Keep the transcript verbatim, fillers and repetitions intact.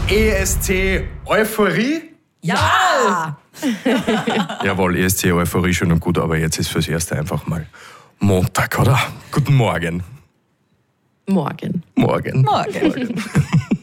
E S C Euphorie? Ja! Jawohl, E S C Euphorie schön und gut, aber jetzt ist fürs Erste einfach mal Montag, oder? Guten Morgen. Morgen. Morgen. Morgen. Morgen.